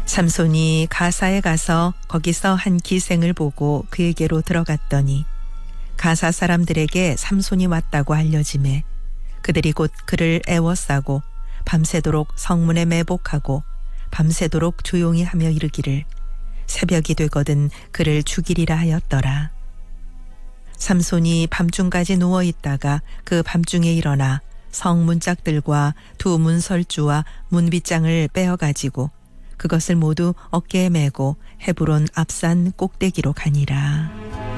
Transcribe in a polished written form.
삼손이 가사에 가서 거기서 한 기생을 보고 그에게로 들어갔더니 가사 사람들에게 삼손이 왔다고 알려지매 그들이 곧 그를 애워싸고 밤새도록 성문에 매복하고 밤새도록 조용히 하며 이르기를 새벽이 되거든 그를 죽이리라 하였더라. 삼손이 밤중까지 누워있다가 그 밤중에 일어나 성문짝들과 두 문설주와 문빗장을 빼어가지고 그것을 모두 어깨에 메고 헤브론 앞산 꼭대기로 가니라.